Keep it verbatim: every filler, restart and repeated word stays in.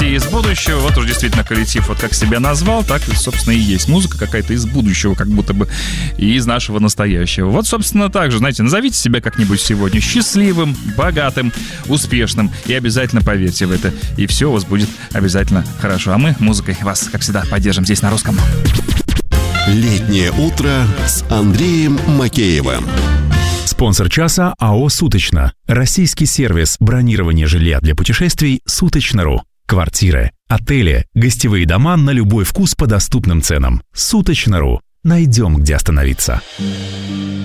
гостей из будущего. Вот уж действительно коллектив, вот как себя назвал, так, собственно, и есть. Музыка какая-то из будущего, как будто бы, и из нашего настоящего. Вот, собственно, так же, знаете, назовите себя как-нибудь сегодня счастливым, богатым, успешным, и обязательно поверьте в это, и все у вас будет обязательно хорошо. А мы музыкой вас, как всегда, поддержим здесь на Русском. Летнее утро с Андреем Макеевым. Спонсор часа АО «Суточно». Российский сервис бронирования жилья для путешествий «Суточно.ру». Квартиры, отели, гостевые дома на любой вкус по доступным ценам. «Суточно.ру». Найдем, где остановиться.